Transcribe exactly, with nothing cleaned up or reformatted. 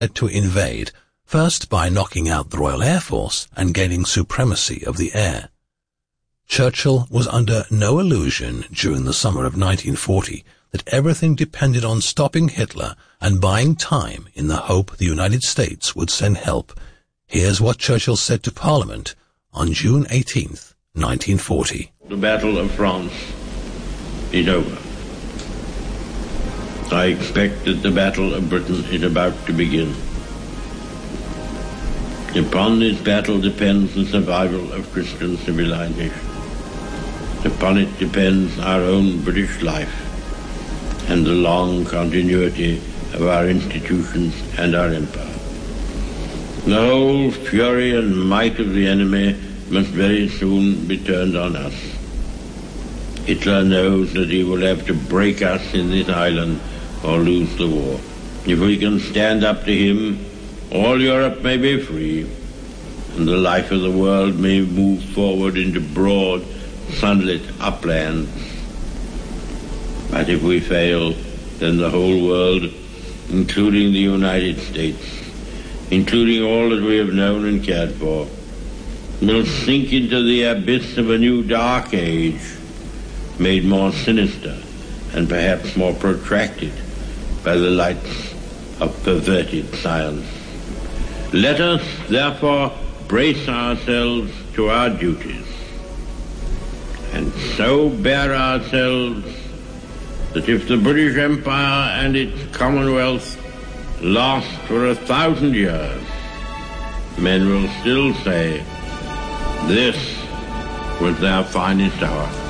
to invade, first by knocking out the Royal Air Force and gaining supremacy of the air. Churchill was under no illusion during the summer of nineteen forty that everything depended on stopping Hitler and buying time in the hope the United States would send help. Here's what Churchill said to Parliament on June eighteenth, nineteen forty. The Battle of France is over. I expect that the Battle of Britain is about to begin. Upon this battle depends the survival of Christian civilization. Upon it depends our own British life and the long continuity of our institutions and our empire. The whole fury and might of the enemy must very soon be turned on us. Hitler knows that he will have to break us in this island or lose the war. If we can stand up to him, all Europe may be free, and the life of the world may move forward into broad, sunlit uplands. But if we fail, then the whole world, including the United States, including all that we have known and cared for, will sink into the abyss of a new dark age, made more sinister and perhaps more protracted by the lights of perverted science. Let us, therefore, brace ourselves to our duties, and so bear ourselves that if the British Empire and its Commonwealth last for a thousand years, men will still say, this was their finest hour.